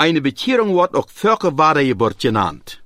Eine Bekehrung wordt ook Völker wedergeboorte genannt.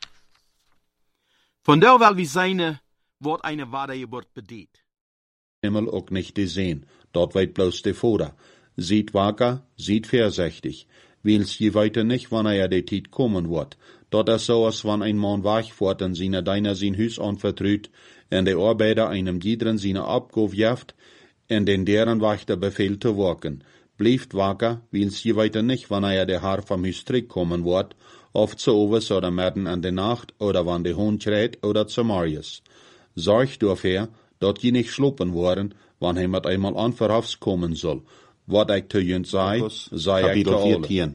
Von der weil wir seine, wordt eine wedergeboorte bedient. Himmel ook nicht gesehen, dort weit bloß de Vater. Sieht wacker, sieht versechtig. Wils je weiter nicht, wann de Tijd kommen wird. Dort is so, als wann ein Mann wegfährt en seine Deiner sein Hus anvertrüht, en de Arbeiter einem jederen seine Abgabe jaft, en den deren Wächter Befehl zu wirken. Blieft wacker, wils je weiter nicht, wann de Haar vom Hus kommen wird, oft zu overs oder mitten an de Nacht, oder wann de Hund schreit, oder zu Marius. Sorg dafür, dat je nicht schluppen worden, wann hij met einmal anverhafs kommen soll. Wat ik te junt sei ik te alle.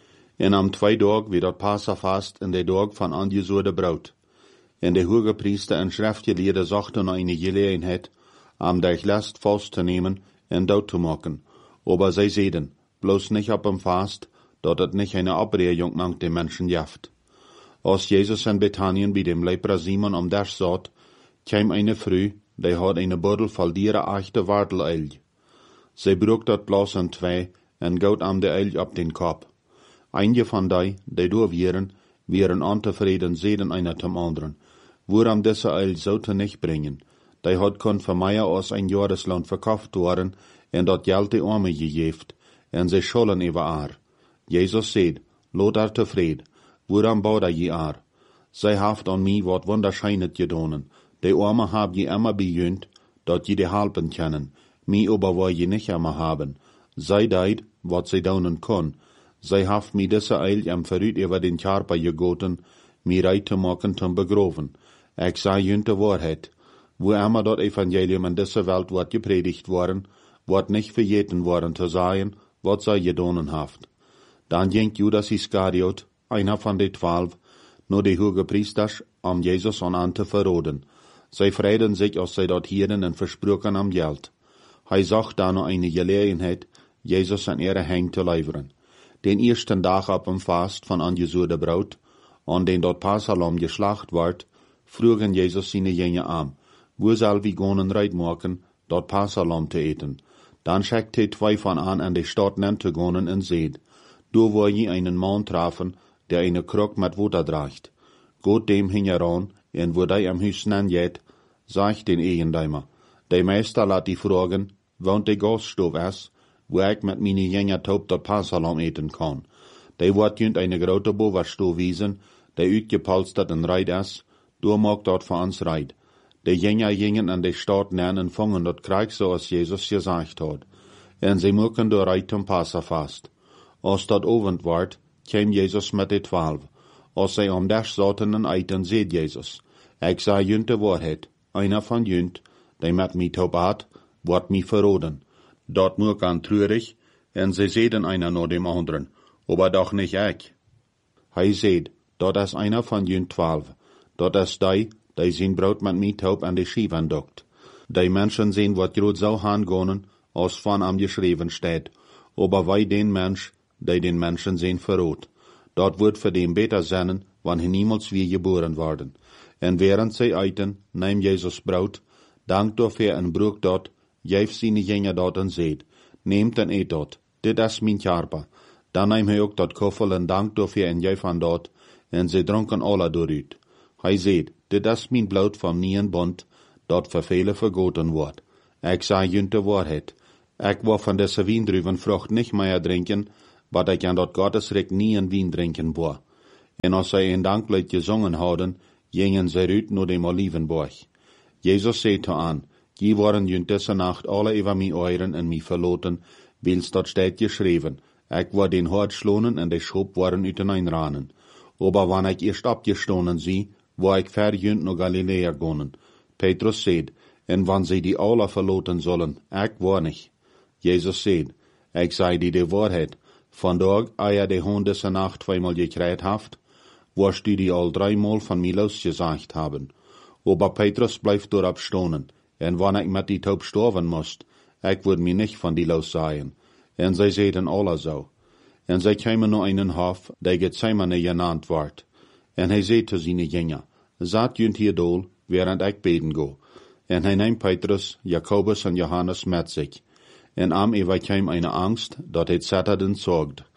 En am 2 Tag wie dat Passafast in de Tag van angesuurde Braut. En de hoge Priester en schriftgeleerde zochten eine Gelegenheit, am der Last festzunehmen en dood te maken. Aber zij zeiden, bloß nicht ab dem Fast, dat het nicht eine Abregung mang den Menschen jaft. Als Jesus in Bethanien bei dem Leper Simon am Dasch satt, kam eine Früh, die had eine Beutel voll dieren echte Warteleil. Zij brok dat bloß in 2 en gout am de Eil op den Kopf. Einige van die door wieren ontevreden zeden einer zum anderen. Woran diese Eil zoute nicht bringen. Die had kon voor mij als ein Jahreslohn verkauft worden en dat geld de Arme gegeft, en zij schollen über haar. Jesus seed, lot haar tevreden, woran bouwt je haar? Zij haft an mij wat wunderscheinet gedonen. De Arme hab je immer bejönt, dat je de halpen kennen. Mi aber wo je nicht immer haben. Zij deed, wat zij donen kon. Zij haft mi disse Eil am verrüt über den Körper gegoten, mi reit te maken zum begroven. Ik zei junt de Wahrheit. Wo immer dat Evangelium in dieser Welt wordt gepredigt worden, wordt nicht vergeten worden zu sagen, wat zij gedonen haft. Dan ging Judas Iskariot, einer von de 12, nur de hoge Priesters, om Jesus an te verroden. Zij freiden sich, als zij dat hieren en versproken am Geld. Hij zag dan noch eine Gelegenheit, Jesus an ihre Hang te leveren. Den ersten Tag ab dem Fast von angesuurde Braut, an den dort Passalam geschlacht ward, frugen Jesus seine Jünger an, wo soll wir gonen reit machen, dort Passalam te eten. Dann schickte 2 von an de Stadt nannte gonen en seed. Do wo je einen Mann trafen, der eine Krug mit Wasser dracht. Gott dem hing heran, en wo die am Hus jet, sagt den Eigendeimer. De Meister laat die fragen, woont de Gaststove is, wo ik met meine Jünger taub dat Passalam eten kan. De wordt junt eine grote Boverstove wiesen, de uitgepolstert en reit is, door maakt dat voor ons reit. De Jünger gingen an de Stadt nähen en vangen dat Krieg so als Jesus gesagt hat. En sie moeken door reit zum Passafast. Als dat Abend ward, kwam Jesus met de 12. Als zij om Dasch zaten en eten, zeed Jesus, ik zei junt de Wahrheit, einer van junt, die met mij taub at, wordt mij verroden. Dat moek aan treurig, en zij zeiden einer naar dem anderen, aber doch nicht ik. Hij zeed, dat is einer van junt 12, dat is die zijn brood met mij taub aan de schieven dokt. Die Menschen sehen, wat groot zou hangonen, als van am geschreven steht, aber wij den Mensch, die den Menschen sehen, verrot. Dat wordt voor dem beter zijn, wanneer niemals weer geboren worden. En während zij eten, neemt Jezus brood, dankt dafür en broek dat, geeft zijn Jünger dat en zeed, neemt en eet dat, dit is mijn Körper. Dan neemt hij ook dat koffel en dankt dafür en geeft aan dat, en zij dronken alle dooruit. Hij zeed, dit is mijn bloed van nieuwen bond, dat voor velen vergoten wordt. Ik zei junt de Wahrheit. Ik wil van deze wijndruivenvrucht niet meer drinken, wat ik aan dat Gottesrecht nie in wien drinken wil. En als zij een danklied gezongen hadden, gingen zij uit naar dem Olivenberg. Jesus zei te aan, die waren junt deze nacht alle über mij euren en mij verloten, wils dat steht geschreven. Ik war den hart schlonen en de schop waren uiteinandranen. Aber wann ik eerst abgestonen zie, war ik verjunt naar Galilea gonen. Petrus zeid, en wann sie die alle verloten sollen, ik war nicht. Jesus zeid, ik zei die de Wahrheit, vandaag eier de Hund deze Nacht 2-mal gekriegt haft, wirst du die al 3-mal von mir losgesagt haben. Aber Petrus bleibt dort abstonen, en wann ik met die Taub sterven moest, ik würde mir nicht von die lossagen. En zij zeiden alle so. En zij kwamen naar einen Hof, der Gethsemane genannt wordt. En hij zei zu seine Jünger, zat junt hier dol, während ik beten go. En hij neemt Petrus, Jakobus en Johannes met zich. En am Eva kwam eine Angst, dat het Satan sorgt.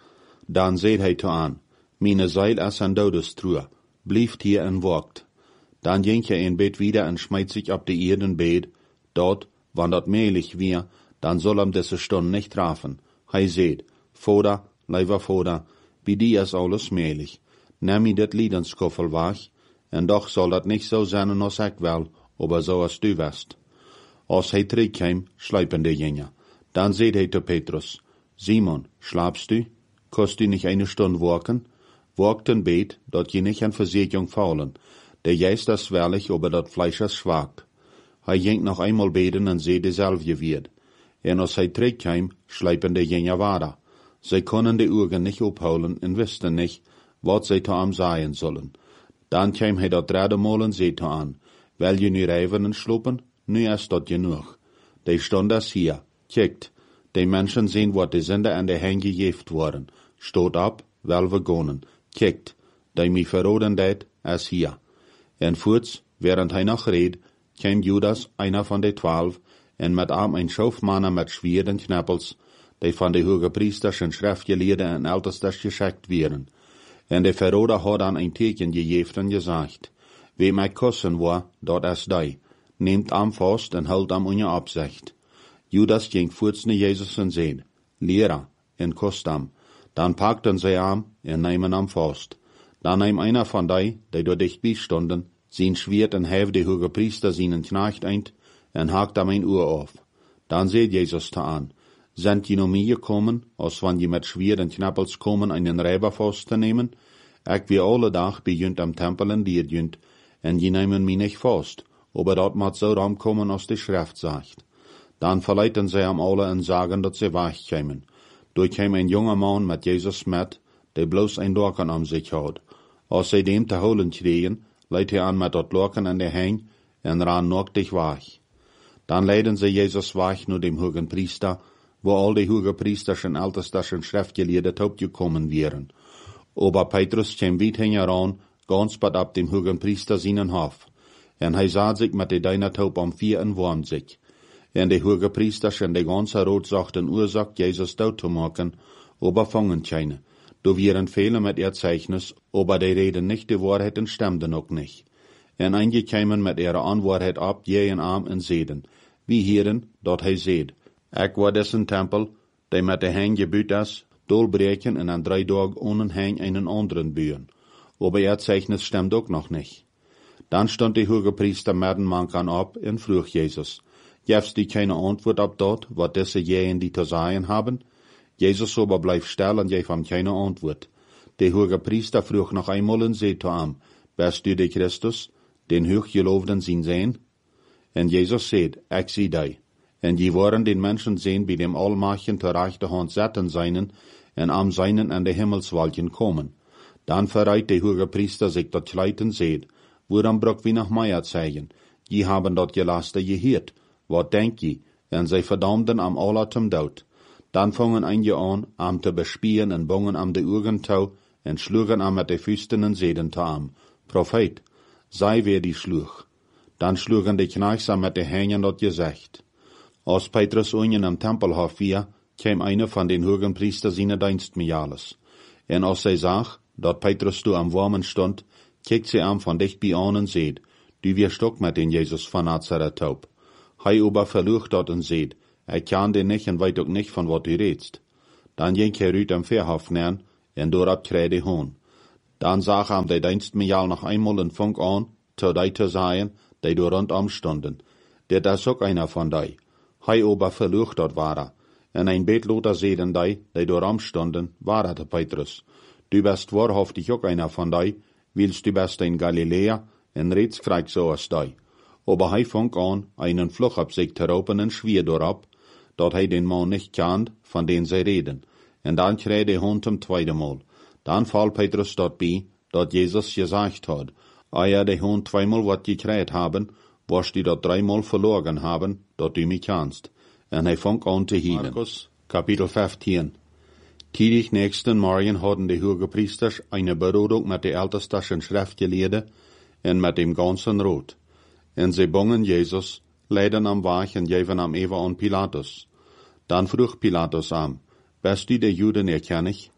Dan seht hij te aan, meine Seil as an Todestruhe, blieft hier en wacht. Dan ging hij in Bett wieder en schmeißt sich ab de Erden Bett, dort, wann dat mehlig wir, dan soll diese Stunde nicht trafen. Hij seht, Vater, lieber Vater, wie die is alles mehlig. Nimm i dat Liedenskoffel weg, en doch soll dat nicht so sein als ich will, aber so als du west. Als hij terugkwam, schleipen de Jünger. Dan seht hij te Petrus, Simon, schlafst du? Kost du nicht eine Stunde waken? Wagt en Bett, dort je nicht an Versicherung faulen. Der Geist ist schwerlich, aber dat Fleisch ist schwach. Hij ging noch einmal beten en seht dezelfde weer. En als hij terugkwam, schleipen de Jünger weiter. Zij konden de Augen nicht ophouden en wisten nicht, wat zij te hem sagen sollen. Dan kwam hij dat derde Mal en zei te aan, wil je nu rijven en slopen? Nu is dat genoeg. De stond is hier, kijkt. De mensen zien wat de Sünde aan de Hand gegeven worden. Stoot op, wel we gonen. Kijkt, de mij verroden deed, is hier. En voorts, während hij nog reed, kwam Judas, einer van de 12, en met hem een Schaufmann met schweren knappels, die van de hogepriesters en schriftgeleerden en ältestes geschickt werden. En de Verroder had dan een teken gegeven en gezegd, wie mij kussen wil, dat is die. Nehmt am vast en houdt am unje opzicht. Judas ging voorts naar Jezus en zei, Lehrer, en kust am. Dan pakten zij am en nemen am vast. Dan neem einer van die door dicht bijstonden, zijn schwert en hef de hogepriester zijn knecht eind, en hakt am een oor af. Dan zei Jezus te aan, sind je nog meer gekommen, als wann je met schwer en knappels komen einen Räber vast te nemen? Ik wie alle dag bij junt am tempel en leer junt, en je nemen mij nicht vast, aber dat moet zo ramkommen, als de Schrift sagt. Dan verleiten zij am alle en sagen, dat ze wegkämen. Door kwam een junger man met Jezus met, der bloos een Lorken am sich had. Als zij dem te holen kregen, leidt hij aan met dat Lorken aan de heen, en ran naaktig weg. Dan leiden zij Jezus weg naar dem hogen Priester, wo all die hoge Priesters en ältestes en schriftgeleerden opgekommen wären. Aber Petrus kwam weit heran, ganz bad ab dem hogen Priester seinen Hof. En hij sah sich met de deiner taub am vier en warm sich. En de hoge Priesters en de ganze Rot sagten Ursache, Jesus dood te maken, aber fangen keine. Do wären viele mit Erzeichnis, aber die reden nicht die Wahrheit en stemden auch nicht. En einige kämen mit ihrer Anwahrheit ab, je en arm en zeden. Wie hieren, dat hij zeed. Ik war dessen Tempel, die met de Hein gebuut is, dolbreken en aan 3 Tagen ohne Hein einen anderen bühen. Aber Erzeichnis stemmt auch noch nicht. Dan stond de hoge Priester met een man aan op en vroeg Jezus, gevst die keine Antwort op dat, wat deze jeen die te sagen haben? Jezus aber bleef stil en geef hem keine Antwort. De hoge Priester vroeg noch einmal en zei te hem, bist du de Christus, den hooggeloofden zien zijn? En Jezus zei, ik zie die. En je worden den Menschen sehen, bij dem Allmachten ter rechte Hand zetten seinen, en am seinen an de Himmelswalken komen. Dan verreit de hoge Priester sich dat Kleid en zei, woran brok wie nach Meier zeigen? Je haben dat gelaste geheert. Wat denk je? En zij verdammden am Allatem dood. Dan vangen einje an, am te bespieren en bongen am de Augen tau, en schlugen am met de Füsten en zeden te am. Prophet, sei wer die schluch. Dan schlugen de Knechts am met de Hängen dat gezegd. Als Petrus unjen am Tempelhof vier, kwam einer van den hogen Priester seine Dienstmejales. En als zij zag, dat Petrus du am Warmen stond, kijkt sie am van dicht bij an en zeed, du wirst ook met den Jesus van Nazareth taub. Hij aber verlucht dat en zeed, kan den nicht en weet ook nicht van wat u redst. Dan ging hij uit am Verhof nern, en doorop kreeg de hoon. Dan zag am de Dienstmejal noch einmal en Funk an, zu die te sagen, die door rondom stonden. Dit is ook einer van die. Hij aber verlucht dat ware. En een Betloter zeden die door am stonden, ware de Petrus. Du bist wahrhaftig ook einer van die, willst du best in Galiläa, en reeds krijg so als die. Aber hij fang an, einen Fluch op sich te ropen en schwier doorop, dat hij den man nicht kent, van den zij reden. En dan kreeg de hond hem tweede Mal. Dan val Petrus dat bij, dat Jezus gezegd had, ja de hond 2-mal wat gekriegt haben, wirst du dat 3-mal verloren haben, dat du mich kennst. En hij fang an te hielen. Markus, Kapitel 15. Tidig nächsten Morgen hadden de hoge Priesters eine Berodung met de ältestes en schriftgeleerden en met dem ganzen Rot. En ze bongen Jesus, leiden am Weg en geven am Eva an Pilatus. Dan vroeg Pilatus am, bist du de Juden erkennig?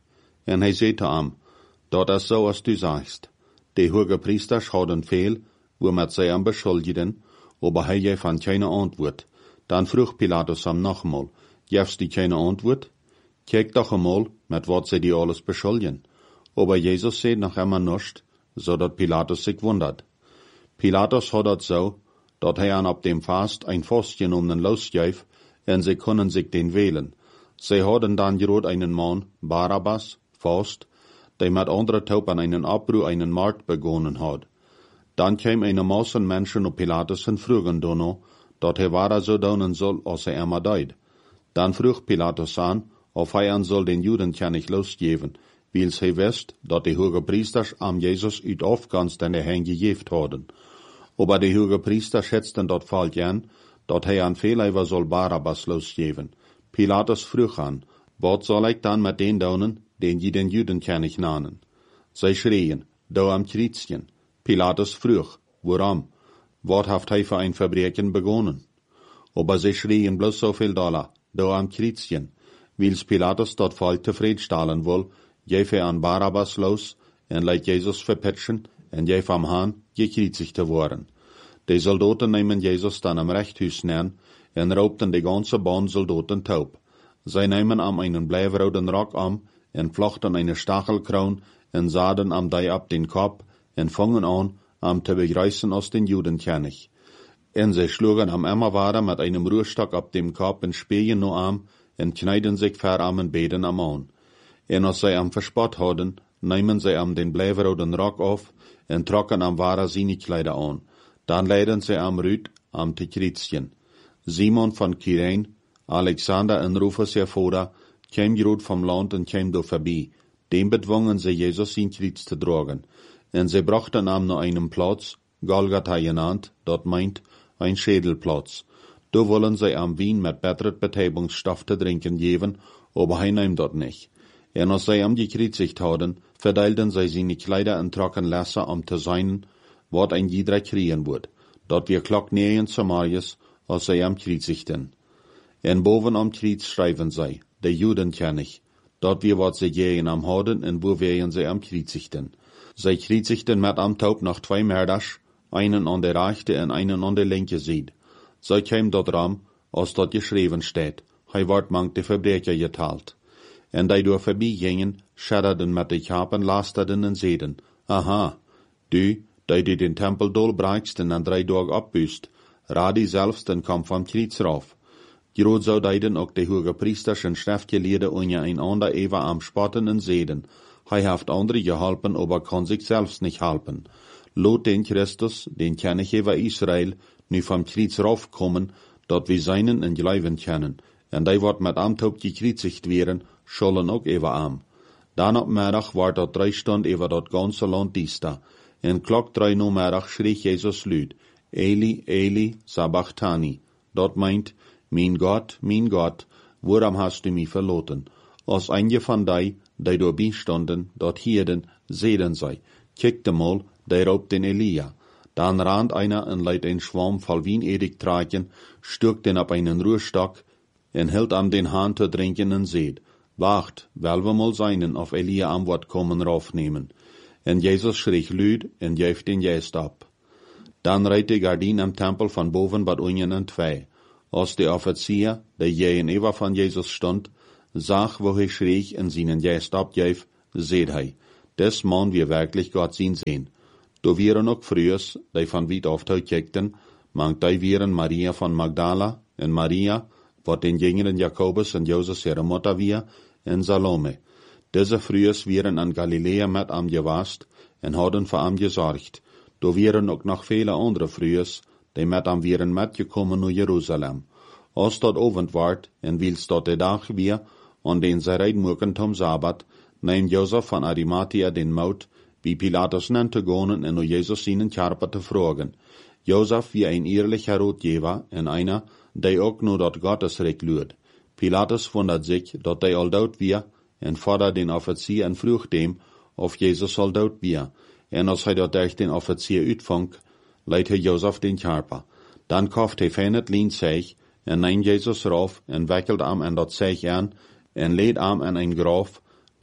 En hij zei te hem, dat is zo als du sagst. De hoge priesters hadden veel, womit zij hem beschuldigden, aber hij gaf van keine antwoord. Dan vroeg Pilatus hem nogmaal, gevst die keine antwoord? Kijk doch eenmaal, met wat zij die alles beschuldigen. Aber Jesus zei nog immer nichts, zodat Pilatus sich wundert. Pilatus had het zo, dat hij aan op dem Fast ein vastgenommenen losgaf, en zij kunnen zich den wählen. Zij hadden dan gerot einen Mann, Barabbas, vast, die met andere Taub an einen Abbruch einen Markt begonnen had. Dan kwam eine Masse Menschen op Pilatus en vroegen dono, dat hij waar zo doen soll, als hij immer deed. Dan vroeg Pilatus aan, of hij aan soll den Juden nicht losgeven, wils hij wist, dat de hoge priesters am Jesus uit afganst en de hen gegeven hadden. Aber de hoge priesters schätzten dat falsch an, dat hij aan veel soll Barabbas losgeven. Pilatus vroeg aan, wat zal ik dan met den doen, den je den Juden nicht nanen? Zij schreien, do am Kreuzchen. Pilatus vroeg, waarom? Wat heeft hij voor een Verbrechen begonnen? Aber zij schreien bloß so viel Dollar, do am Kreuzchen. Wils Pilatus dat volk tevredenstellen wil, gaf hij aan Barabbas los, en laat Jesus verpetschen, en gaf hem aan, gekreuzigt te worden. De soldaten nemen Jesus dan am Rechthuis neer, en raubten de ganze Band soldaten taub. Zij nemen am einen blijfroden Rock am, en vlochten eine Stachelkroon, en zaden am die ab den Kopf, en fangen an, am te begreißen aus den Judenkönig. En zij schlugen am Emmerwader mit einem Ruhrstock ab dem Kopf en speien no am, en kneiden sich ver am en beden am an. En als zij am verspott hadden, nemen zij am den blijfroden Rock auf, en trokken am wahrer Sinikleider an. Dan leiden zij am Rüd, am te Kreuzchen. Simon van Kyrene, Alexander en Rufus Jafoda, kwam gerut vom Land en kwam do voorbij. Dem bedwongen zij Jesus in Kreuz te dragen. En zij brachten hem naar einem Platz, Golgatha genannt, dat meint, ein Schädelplatz. Do wollen zij am Wien met betteret Betäubungsstoff te drinken geven, aber hij neemt dat nicht. En als zij am gekreuzigt hadden, verdeilten zij seine Kleider en trokken lassen am te zijn, wat ein jeder kriegen wordt. Dat wir klok neeën Samarius, als zij am kreuzigten. En boven am Kreuz schrijven zij, de Judenkönig, dat wir wat zij gehen am hadden en wo wären zij am kreuzigten. Zij kreuzigten met am Taub noch 2 Mörders, einen an der rechte en einen an der linke Seite. Zij kwam dat ram, als dat geschreven steht, hij wordt mank de Verbrecher geteilt. En die door voorbij gingen, schadderden met de Kapen, lasterden en zeiden, aha, du, die den Tempel dolbreikst en 3 Tage abbüßt, radi selbst en kom vom Kreuz rauf. Groot zou deiden ook de hoge priesters en schriftgeleerden onje een ander even am spotten en zeden. Hij heeft andere geholpen, aber kan zich selbst nicht helpen. Lot den Christus, den König over Israel, nu vom Kreuz raufkommen, dat wir seinen en geloven können. En die wordt met Amtop gekreuzigt werden, schollen ook even am. Dan op middag wordt dat 3 Stunden over dat ganze land diesta. En klok 3 no middag schrie Jesus luid, Eli, Eli, sabachthani. Dat meint, mijn God, waarom hast du mich verloten? Als einige van die door bijstonden, dat hierden, zeiden zij, kijk mal, die raubt den Elia. Dan rand einer en leidt een Schwarm voll Wien-Edik tragen, stürkt den op einen Ruhrstock, en hield am den Hahn te drinken en zeed, wacht, wel we mal seinen auf Elia am Wort kommen raufnehmen. En Jesus schrie luid en geef den Geest ab. Dan reiht die Gardin am Tempel von boven bad unjen en 2. Als de Offizier, der gegenüber von Jesus stond, zag wo hij schrie en seinen Geest abgeef, seht hij, des Mann wir wirklich Gott sehen. Do vieren ook frühers, die van weit auf kijkten, mangt die vieren Maria van Magdala en Maria, wat den jüngeren Jakobus en Joses ihre Mutter wir, en Salome. Diese frühers vieren an Galilea met am gewast en hadden voor am gesorgt. Do vieren ook nog vele andere frühers, die met am vieren metgekommen naar Jerusalem. Als dat ovend wordt, en wils dat de dag weer, an den zij rijden moeken tom Sabbat, neemt Josef van Arimathea den Mout, wie Pilatus nannte gonen en o Jesus seinen Körper te vragen. Josef wie ein ehrlicher Ratgeber en einer, die ook nur dat Gottesrecht luurt. Pilatus wundert sich, dat die al dood wie, en fordert den Offizier en vroeg dem, of Jesus al dood wie. En als hij dat durch den Offizier uitvangt, leidt hij Josef den Körper. Dan kauft hij van het lien Zeug, en neemt Jesus rauf, en wikkelt am en dat Zeug aan, en leed am en een graf,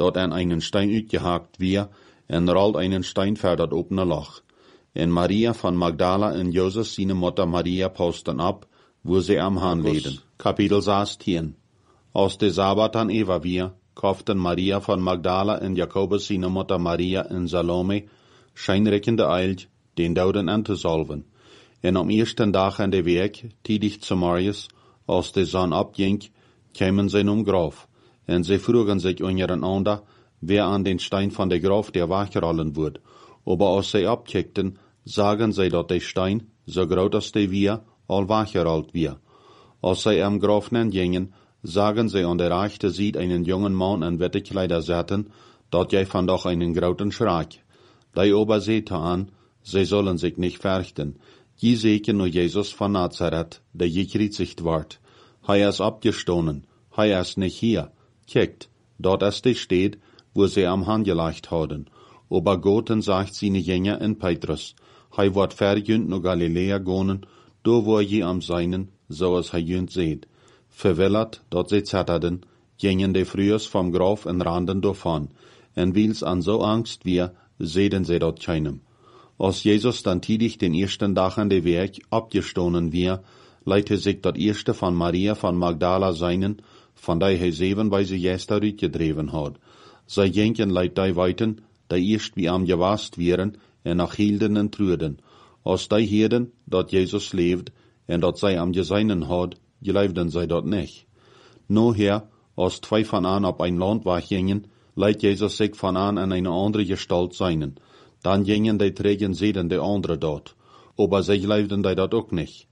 dort an einen Stein uitgehakt wir, en rollt einen Stein ver dat opene Loch. En Maria van Magdala en Josef sine Mutter Maria posten ab, wo sie am Hahn leden. Kapitel 16. Aus de Sabbat an Eva wir, kauften Maria van Magdala en Jakobus sine Mutter Maria en Salome, scheinreckende Eilt, den Douden an te salven. En am eersten dag aan de week, tidig zu Marius, als de zon opging, kämen sie Graf, en sie frugen sich untereinander, wer an den Stein von der Graf der wachrollen wird. Aber als sie abkickten, sagen sie, dat der Stein, so groß als der wir, all wachrollt wir. Als sie am Graf gingen, sagen sie an der Rechte sieht einen jungen Mann in wette Kleider setzen, dat jij van doch einen großen Schreck. Die aber sehte an, sie sollen sich nicht fürchten. Je seken nur Jesus von Nazareth, der gekreuzigt ward. Hij is abgestoßen, hij is nicht hier. Kijkt, dort ist die steht, wo sie am Hand gelegt haben. Aber Goten sagt seine Jünger in Petrus, hij wird verjünt no Galiläa gonen, do wo je am seinen, so as hij jünt seht. Verwillert, dort sie zetterden, gingen de frühers vom Graf en randen davon, en wils an so Angst wir, sehden sie dort keinem. Als Jesus dann tidig den ersten Tag an der Weg abgestoßen wir, leite sich dat erste von Maria von Magdala seinen, von der hij 7 weise Gäste uitgedreven had. Zij gingen leit die weiten, die erst wie am gewast wären, en nach hielden en truden. Als die heden, dat Jesus leeft, en dat zij am geseinen had, geleefden zij dat nicht. Noher, als 2 von an op ein Landweg gingen, leit Jesus sich von an eine andere Gestalt seinen. Dann gingen die trägen Seelen de andere dort. Aber sie leefden die dat ook nicht.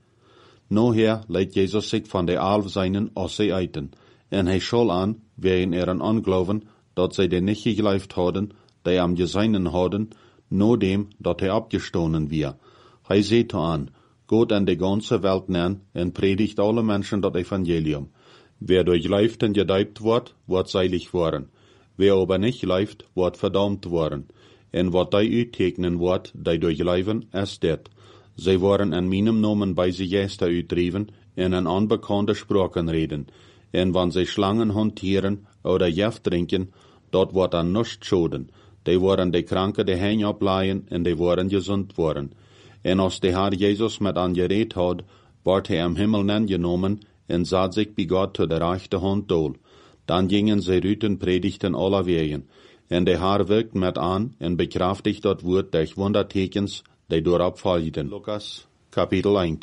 Noher leit Jesus sich von de 11 seinen als sie eiten. En hij schol an, wegen ihren Anglauben, dat sie de nicht geleeft hadden, die am geseinen hadden, no dem, dat hij abgestoßen wir. Hij sehte an, Gott an de ganze Welt nen, en predigt alle Menschen dat Evangelium. Wer durchleift en gedeibt wordt seilig worden. Wer aber nicht leift, wordt verdammt worden. En wat die uittekenen wordt, die durchleiven, is dit. Zij worden in meinem Namen bij ze Gäste uitdreven, en in onbekannte Sprachen reden. En wann sie Schlangen hantieren oder Jeft trinken, dort wordt an nichts schoden. Die worden de Kranke de Hänge ableihen, en die worden gesund worden. En als de Herr Jesus met an gereed had, wordt hij am Himmel genomen, en zat sich bij Gott zu der rechte Hand dol. Dann gingen sie rüten predigten aller Wegen. En de Herr wirkt met an, en bekraftigt dat woord durch Wundertekens, die dorop folgten. Lukas, Kapitel 1.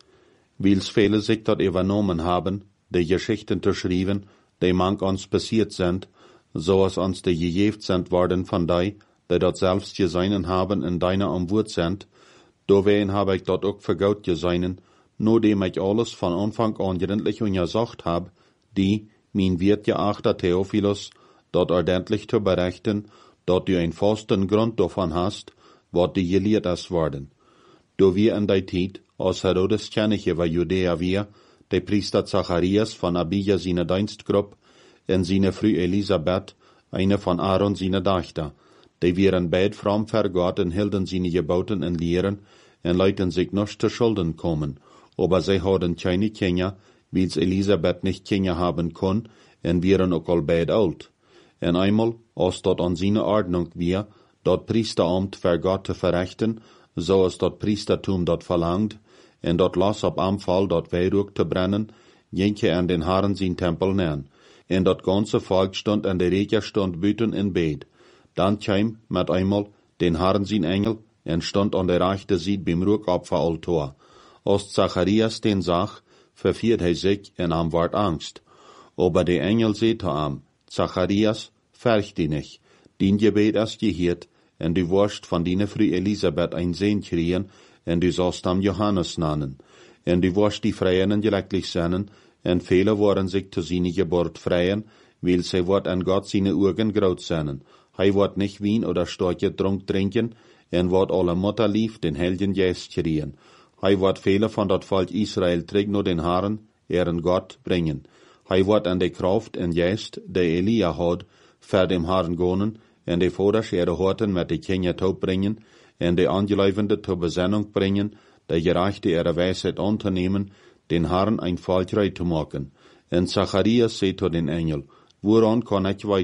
Wils viele sich dat übernommen haben, die Geschichten zu schreiben, die manch uns passiert sind, so als uns die gegeben sind worden von die dort selbst geseinen haben in deiner Umwurt sind, dowein habe ich dort auch vergaut geseinen, nur dem ich alles von Anfang an gründlich untersucht hab, die, mein wertgeachter Theophilus, dort ordentlich zu berichten, dort du einen festen Grund davon hast, wat die gelehrt ist worden. Do wir in der Zeit, als Herodes König über Judäa wir, der Priester Zacharias von Abija seine Dienstgruppe, en seine Frau Elisabeth, eine von Aaron seine Tochter. Die wären beid fromm vor Gott en hielden seine Geboten en Lehren, en leiten sich nicht zu Schulden kommen. Aber sie hadden keine Kinder, wils Elisabeth nicht Kinder haben kon, en wären auch all beid alt. En einmal, als dort an seine Ordnung wir, dort Priesteramt vor Gott zu verrichten, so als dort Priestertum dort verlangt, en dort las op Anfall dort Weihrauch zu brennen, ging an den Herren sein Tempel nähen. En dort ganze Volk stund an der Regerstund büten in Bett. Dann kam mit einmal den Herren sein Engel, en stund an der rechte Seite beim Ruhopferaltar. Als Zacharias den sah, verfiert hij sich en am ward Angst. Aber der Engel sehte am, Zacharias, fürcht dich nicht, din Gebet ist gehört, en du wirst von deiner Frau Elisabeth ein Sohn kriegen, en du sollst am Johannes nennen. En du wirst die Freien glücklich sein, en viele worden sich zu seiner Geburt freien, weil sie wird an Gott seine Augen graut sein. Hij wird nicht Wein oder starke Trunk trinken, en wird alle Mutter lief den Helden Geist kriegen. Hij wird viele von dat Volk Israel trägt nur den Herren, ihren Gott, bringen. Hij wird an de Kraft en Geist, der Elia hat, vor dem Herrn gonen, en de Voders ihre Horten mit de Kinder taub bringen, en de Angeleivende zur Besinnung bringen, der Gerechte ihre Weisheit unternehmen, den Herrn ein Volk rei zu machen. En Zacharias sagt zu den Engel, woran kann ich weiten,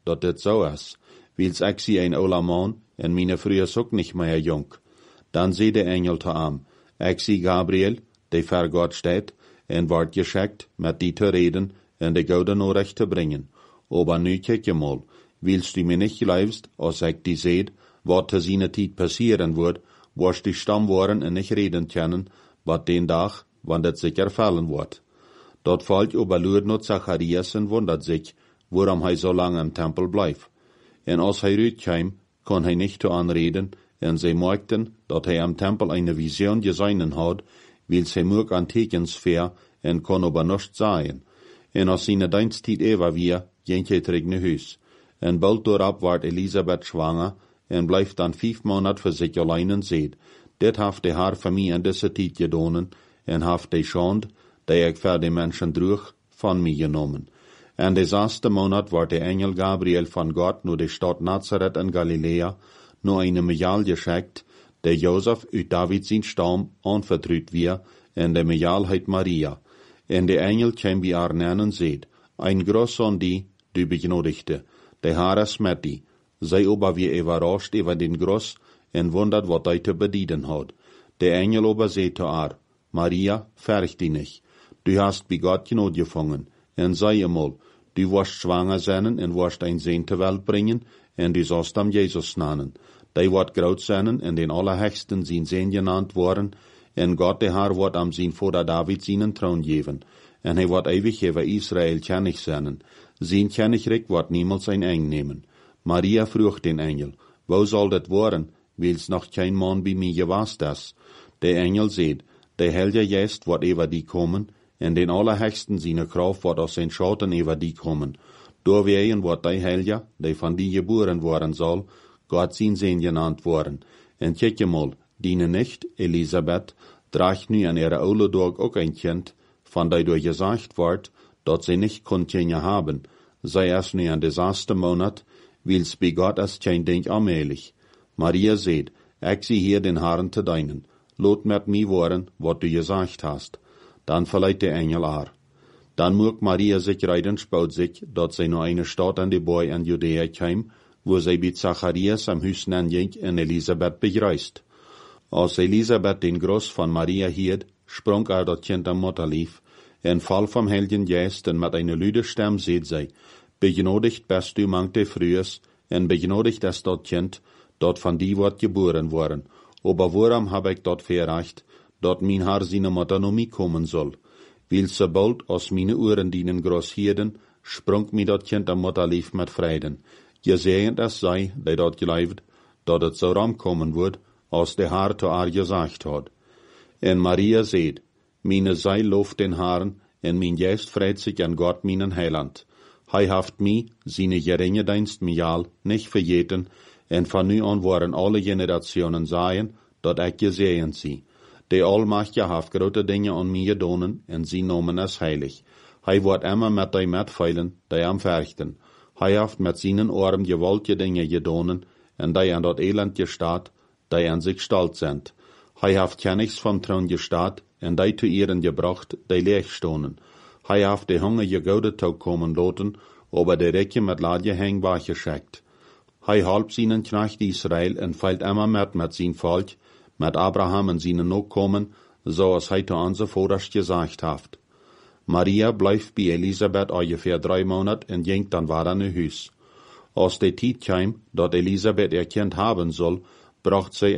dat dit so is, wils ik zie een oude man, en meine Frau is ook nicht mehr jung. Dann zei de Engel te am, ik zie Gabriel, die vor Gott steht, en wordt geschickt, met die te reden, en de gouden Nachricht te brengen. Aber nu kijk je mal, willst du mir nicht glaubst, als ik die seht, wat te seine tijd passieren wordt, was die stam worden en nicht reden können, wat den Tag, wann dat sicher fallen wordt. Dort fällt überlur not Zacharias en wundert sich, warum hij so lange im Tempel blijft. En als hij uitkwam, kon hij nicht zu anreden, en zij merkten, dat hij am Tempel eine Vision gesehen had, wils hij moog an tekens ver, en kon aber nichts sagen. En als seine Diensttijd ewa weer, ging hij terug naar huis. En bald daarop werd Elisabeth schwanger, en blijft dan 5 Monate voor zich alleen en zeed. Dit heeft de haar voor mij in deze tijd gedaan, en heeft de schande, die ik voor de mensen droeg, van mij genomen. En de 6e Monat werd de Engel Gabriel van God naar de stad Nazareth in Galilea, naar eine Mejal geschickt, der Josef uit David zijn stam anvertrouwd weer, en de Mejal heet Maria. En de Engel kwam bij haar neer en zeid, ein groß son die, du begnodigte, de haar is met die. Zij aber wie überrascht über den Groß, en wundert, wat hij te bedienen had. De Engel aber zei zu haar, Maria, fürcht dich nicht, du hast bei Gott Gnade gefangen, en sei einmal, du wirst schwanger sein en wirst ein Sohn zur Welt bringen, en du sollst am Jesus nennen. Die wird groot sein, en den Allerhöchsten sein Sohn genannt worden, en Gott der Herr wird am sein Vater David seinen Thron geben, en hij wird ewig über Israel König sein. Sein Königreich wird niemals ein Eng nehmen. Maria vroeg den Engel, wo soll das worden, wils noch kein Mann bei mir gewast ist? Der Engel seht, der Heilige Geist wird über die kommen, en den Allerhöchsten seine Kraft wird aus den Schatten über die kommen. Doorwegen wird der Heilige, der von die geboren worden soll, Gott sein Sohn genannt worden. En kijk mal, diene nicht, Elisabeth, draagt nu an ihre oude Tag auch ein Kind, von der durch gesagt wird, dat sie nicht Kinder haben. Zij is nu an de 6e Monat, wils bei Gott is kein Ding allmählich. Maria seht, ik zie hier den Herrn te deinen. Lot met mij worden, wat du gesagt hast. Dann verleiht der Engel haar. Dann moog Maria sich reiden spout sich, dat zij naar eine Stadt an de Boy in Judäa kwam, wo zij bij Zacharias am Huis ging en Elisabeth begreist. Als Elisabeth den Groß von Maria hielt, sprang dat Kind am Mutterlief, en val vom Heiligen Geist, en met eine lüde Stem seht zij, begnodigt bist du mangt de Frühes, en begnodigt ist dat Kind, dat van die wordt geboren worden. Aber waarom heb ik dat verrecht, dat mijn Herr seine Mutter naar mij komen zal? Weil sobald als meine Ohren dienen groß hierden, sprang mir dat Kind am Mutterlief met Freuden. Gesehend es sei, die dat geleift, dat het so ramkommen wird, als der Herr zu haar gesagt hat. En Maria seht, meine Seil loft den Herrn, en mein Geist freut sich an Gott meinen Heiland. Hij haft mij, seine geringe Dienst mijal, nicht vergeten, en van nu an worden alle Generationen sagen, dat ik gesehen sie. De Allmachtige haft grote Dinge an mir gedonen, en sie nomen es heilig. Hij wordt immer met die metfeilen, die am verchten. Hij haft met seinen Ohren gewaltige Dinge gedonen, en die an dat Elend gestaat, die an sich stolz sind. Hij haft Königs vom Thron gestaat, en die zu ihren gebracht, die leeg stonen. Hij haft de hungrige Goude toe komen laten, aber de Rijke met laadje hengbaar geschickt. Hij halp seinen Knecht Israel en feilt immer met zijn Volk, met Abraham en seinen Nachkommen, zoals hij zu onze Vaters gesagt haft. Maria blijft bij Elisabeth ungefähr 3 Monate en ging dan weer naar huis. Als de tijd kwam, dat Elisabeth ihr Kind haben soll, bracht zij